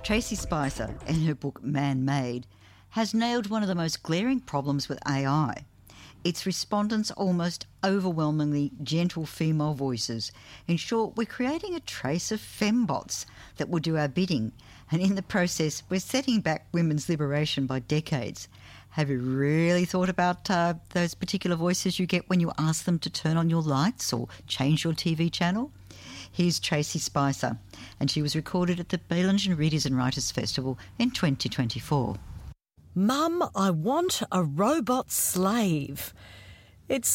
Tracy Spicer, in her book Man-Made, has nailed one of the most glaring problems with AI. Its respondents almost overwhelmingly gentle female voices. In short, we're creating a trace of fembots that will do our bidding, and in the process we're setting back women's liberation by decades. Have you really thought about those particular voices you get when you ask them to turn on your lights or change your TV channel? Here's Tracy Spicer, and she was recorded at the Balingen Readers and Writers Festival in 2024. Mum, I want a robot slave. It's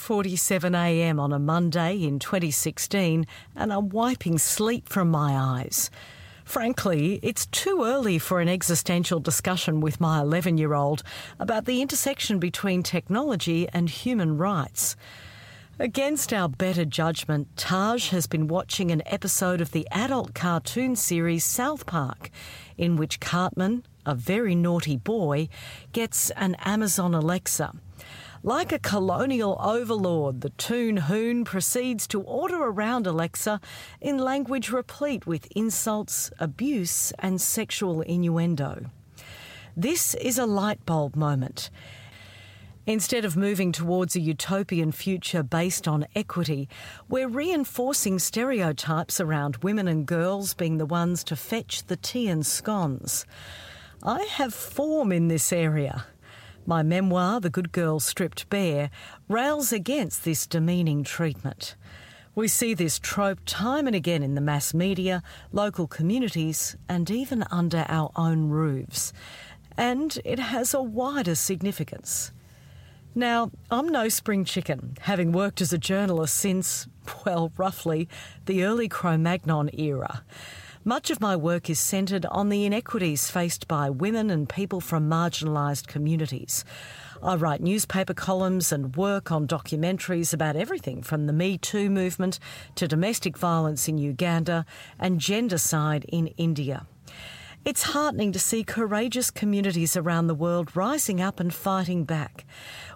7:47am on a Monday in 2016 and I'm wiping sleep from my eyes. Frankly, it's too early for an existential discussion with my 11-year-old about the intersection between technology and human rights. Against our better judgment, Taj has been watching an episode of the adult cartoon series South Park, in which Cartman, a very naughty boy, gets an Amazon Alexa. Like a colonial overlord, the Toon Hoon proceeds to order around Alexa in language replete with insults, abuse and sexual innuendo. This is a light bulb moment. Instead of moving towards a utopian future based on equity, we're reinforcing stereotypes around women and girls being the ones to fetch the tea and scones. I have form in this area. My memoir, The Good Girl Stripped Bare, rails against this demeaning treatment. We see this trope time and again in the mass media, local communities, and even under our own roofs. And it has a wider significance. Now, I'm no spring chicken, having worked as a journalist since, well, roughly, the early Cro-Magnon era. Much of my work is centred on the inequities faced by women and people from marginalised communities. I write newspaper columns and work on documentaries about everything from the Me Too movement to domestic violence in Uganda and gendercide in India. It's heartening to see courageous communities around the world rising up and fighting back.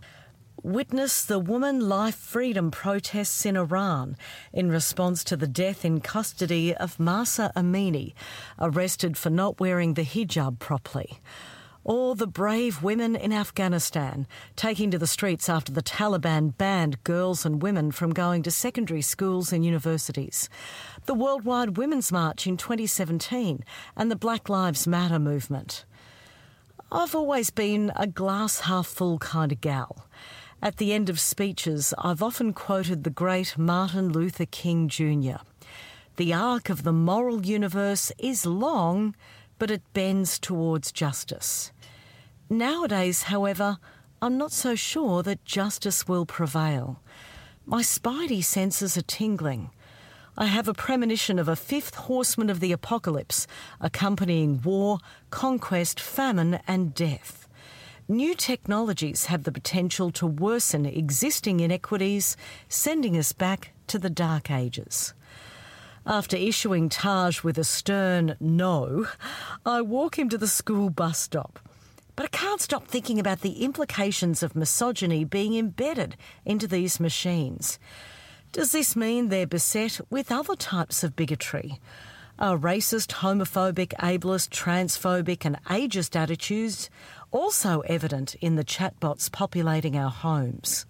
Witness the woman life freedom protests in Iran in response to the death in custody of Mahsa Amini, arrested for not wearing the hijab properly. Or the brave women in Afghanistan taking to the streets after the Taliban banned girls and women from going to secondary schools and universities. The Worldwide Women's March in 2017 and the Black Lives Matter movement. I've always been a glass half full kind of gal. At the end of speeches, I've often quoted the great Martin Luther King Jr. The arc of the moral universe is long, but it bends towards justice. Nowadays, however, I'm not so sure that justice will prevail. My spidey senses are tingling. I have a premonition of a fifth horseman of the apocalypse, accompanying war, conquest, famine and death. New technologies have the potential to worsen existing inequities, sending us back to the Dark Ages. After issuing Taj with a stern no, I walk him to the school bus stop. But I can't stop thinking about the implications of misogyny being embedded into these machines. Does this mean they're beset with other types of bigotry? Are racist, homophobic, ableist, transphobic and ageist attitudes also evident in the chatbots populating our homes?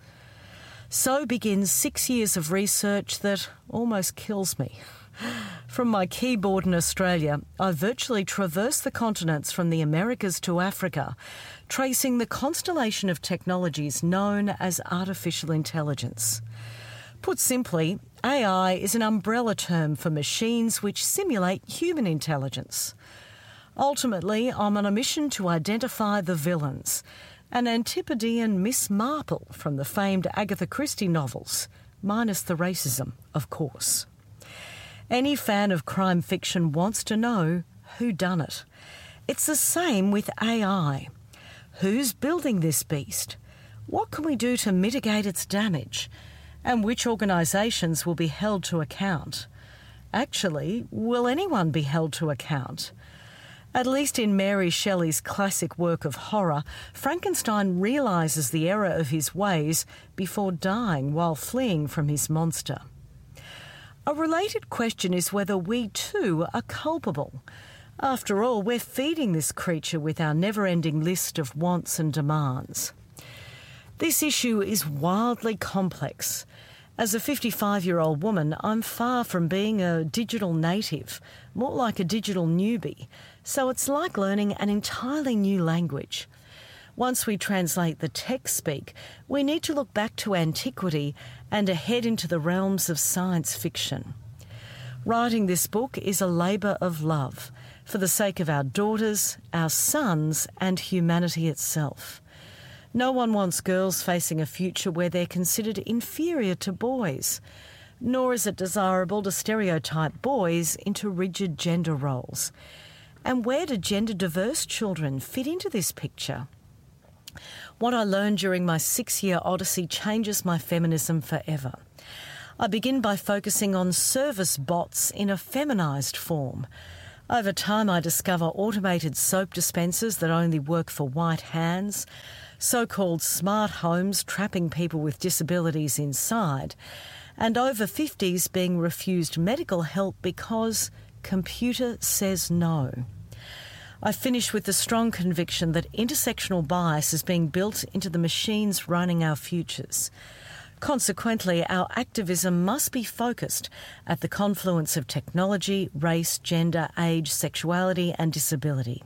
So begins 6 years of research that almost kills me. From my keyboard in Australia, I virtually traverse the continents from the Americas to Africa, tracing the constellation of technologies known as artificial intelligence. Put simply, AI is an umbrella term for machines which simulate human intelligence. Ultimately, I'm on a mission to identify the villains, an Antipodean Miss Marple from the famed Agatha Christie novels, minus the racism, of course. Any fan of crime fiction wants to know who done it. It's the same with AI. Who's building this beast? What can we do to mitigate its damage? And which organisations will be held to account? Actually, will anyone be held to account? At least in Mary Shelley's classic work of horror, Frankenstein realises the error of his ways before dying while fleeing from his monster. A related question is whether we too are culpable. After all, we're feeding this creature with our never-ending list of wants and demands. This issue is wildly complex. As a 55-year-old woman, I'm far from being a digital native, more like a digital newbie. So it's like learning an entirely new language. Once we translate the tech speak, we need to look back to antiquity and ahead into the realms of science fiction. Writing this book is a labour of love, for the sake of our daughters, our sons, and humanity itself. No one wants girls facing a future where they're considered inferior to boys, nor is it desirable to stereotype boys into rigid gender roles. And where do gender-diverse children fit into this picture? What I learned during my 6-year odyssey changes my feminism forever. I begin by focusing on service bots in a feminised form. Over time, I discover automated soap dispensers that only work for white hands, so-called smart homes trapping people with disabilities inside, and over 50s being refused medical help because computer says no. I finish with the strong conviction that intersectional bias is being built into the machines running our futures. Consequently, our activism must be focused at the confluence of technology, race, gender, age, sexuality and disability.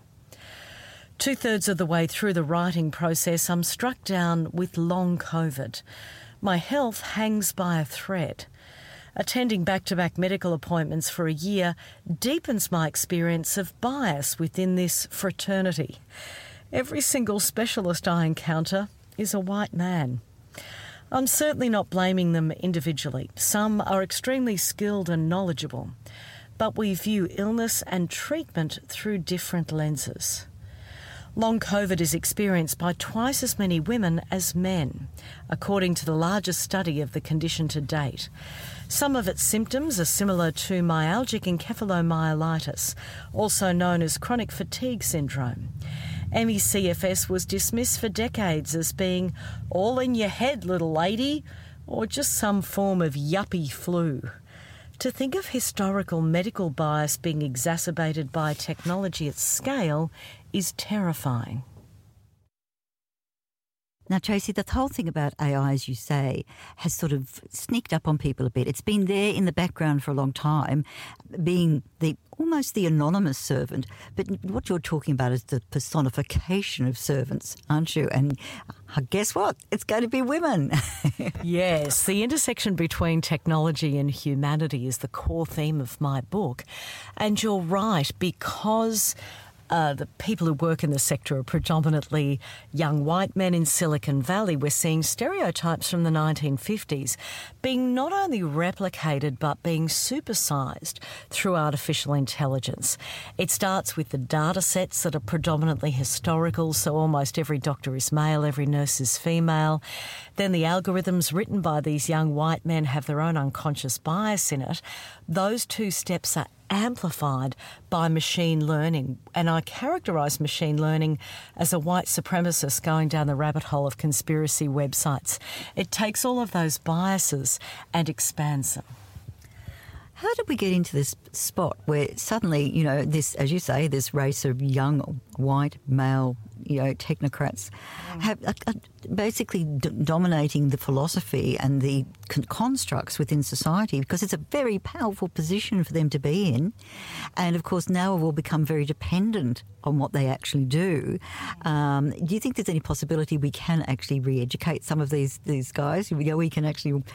2/3 of the way through the writing process, I'm struck down with long COVID. My health hangs by a thread. Attending back-to-back medical appointments for a year deepens my experience of bias within this fraternity. Every single specialist I encounter is a white man. I'm certainly not blaming them individually. Some are extremely skilled and knowledgeable, but we view illness and treatment through different lenses. Long COVID is experienced by twice as many women as men, according to the largest study of the condition to date. Some of its symptoms are similar to myalgic encephalomyelitis, also known as chronic fatigue syndrome. ME/CFS was dismissed for decades as being all in your head, little lady, or just some form of yuppie flu. To think of historical medical bias being exacerbated by technology at scale is terrifying. Now, Tracy, the whole thing about AI, as you say, has sort of sneaked up on people a bit. It's been there in the background for a long time, being almost the anonymous servant. But what you're talking about is the personification of servants, aren't you? And guess what? It's going to be women. Yes, the intersection between technology and humanity is the core theme of my book. And you're right, because the people who work in the sector are predominantly young white men in Silicon Valley. We're seeing stereotypes from the 1950s being not only replicated but being supersized through artificial intelligence. It starts with the data sets that are predominantly historical, so almost every doctor is male, every nurse is female. Then the algorithms written by these young white men have their own unconscious bias in it. Those two steps are amplified by machine learning. And I characterise machine learning as a white supremacist going down the rabbit hole of conspiracy websites. It takes all of those biases and expands them. How did we get into this spot where suddenly, this, as you say, this race of young white male, technocrats have basically dominating the philosophy and the constructs within society, because it's a very powerful position for them to be in. And of course, now we've all become very dependent on what they actually do. Do you think there's any possibility we can actually re-educate some of these guys? We can actually,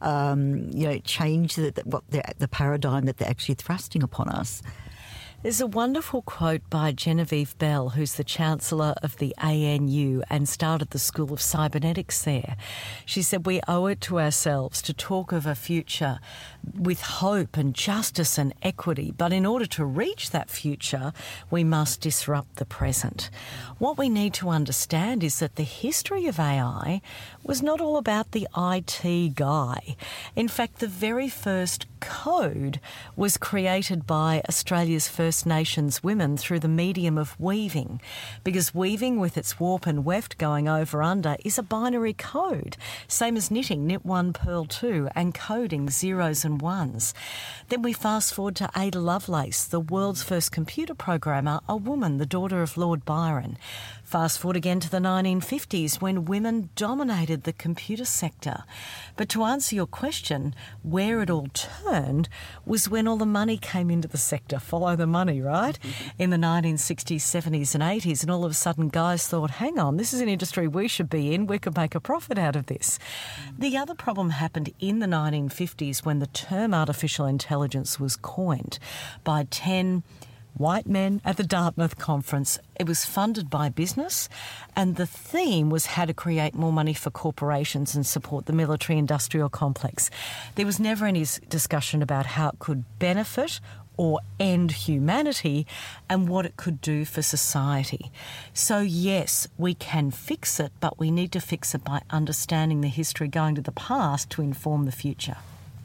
change the paradigm that they're actually thrusting upon us? There's a wonderful quote by Genevieve Bell, who's the Chancellor of the ANU and started the School of Cybernetics there. She said, we owe it to ourselves to talk of a future with hope and justice and equity, but in order to reach that future, we must disrupt the present. What we need to understand is that the history of AI was not all about the IT guy. In fact, the very first code was created by Australia's first First Nations women through the medium of weaving, because weaving with its warp and weft going over under is a binary code, same as knitting, knit one, purl two, and coding zeros and ones. Then we fast forward to Ada Lovelace, the world's first computer programmer, a woman, the daughter of Lord Byron. Fast forward again to the 1950s when women dominated the computer sector. But to answer your question, where it all turned was when all the money came into the sector. Follow the money, right? In the 1960s, 70s and 80s, and all of a sudden guys thought, hang on, this is an industry we should be in. We could make a profit out of this. The other problem happened in the 1950s when the term artificial intelligence was coined by 10 white men at the Dartmouth conference. It was funded by business, and the theme was how to create more money for corporations and support the military-industrial complex. There was never any discussion about how it could benefit or end humanity and what it could do for society. So yes, we can fix it, but we need to fix it by understanding the history, going to the past to inform the future.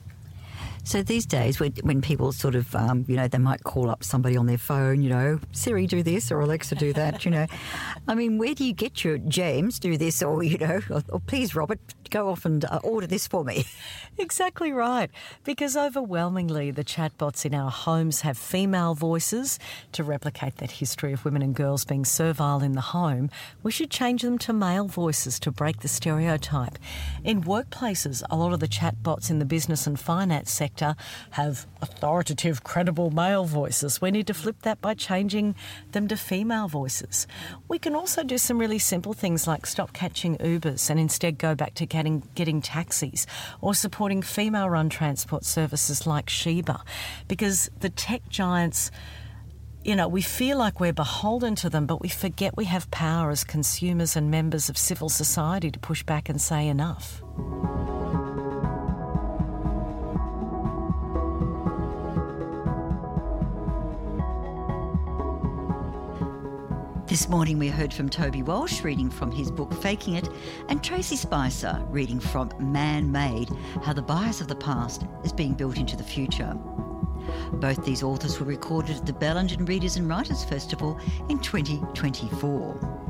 So these days, when people sort of, they might call up somebody on their phone, Siri, do this, or Alexa, do that, I mean, where do you get your James, do this, or, or please, Robert, go off and order this for me? Exactly right, because overwhelmingly the chatbots in our homes have female voices. To replicate that history of women and girls being servile in the home, we should change them to male voices to break the stereotype. In workplaces, a lot of the chatbots in the business and finance sector have authoritative, credible male voices. We need to flip that by changing them to female voices. We can also do some really simple things like stop catching Ubers and instead go back to getting taxis, or supporting female-run transport services like Sheba, because the tech giants, we feel like we're beholden to them, but we forget we have power as consumers and members of civil society to push back and say enough. This morning we heard from Toby Walsh reading from his book Faking It, and Tracy Spicer reading from Man-Made, How the Bias of the Past is Being Built into the Future. Both these authors were recorded at the Bellingen Readers and Writers Festival in 2024.